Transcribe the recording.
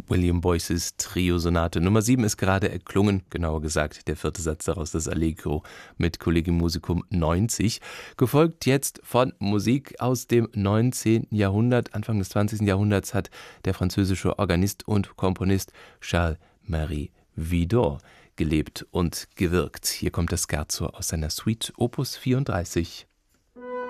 William Boyces Trio-Sonate. Nummer 7 ist gerade erklungen, genauer gesagt der 4. Satz daraus, das Allegro mit Collegium Musicum 90. Gefolgt jetzt von Musik aus dem 19. Jahrhundert. Anfang des 20. Jahrhunderts hat der französische Organist und Komponist Charles-Marie Widor gelebt und gewirkt. Hier kommt das Scherzo aus seiner Suite Opus 34.